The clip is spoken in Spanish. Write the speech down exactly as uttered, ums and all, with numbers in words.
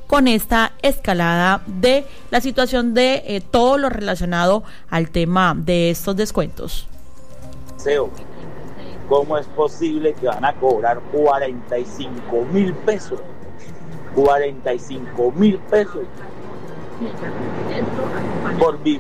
con esta escalada de la situación de eh, todo lo relacionado al tema de estos descuentos. ¿Cómo es posible que van a cobrar cuarenta y cinco mil pesos? cuarenta y cinco mil pesos por vivir